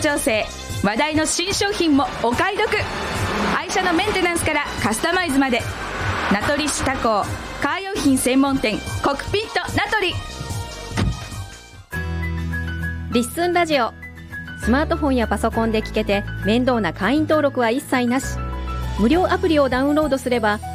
調整、話題の新商品もお買い得。愛車のメンテナンスからカスタマイズまで、名取市他校カー用品専門店コクピット名取。 リッスンラジオ、スマートフォンやパソコンで聞けて面倒な会員登録は一切なし。無料アプリをダウンロードすれば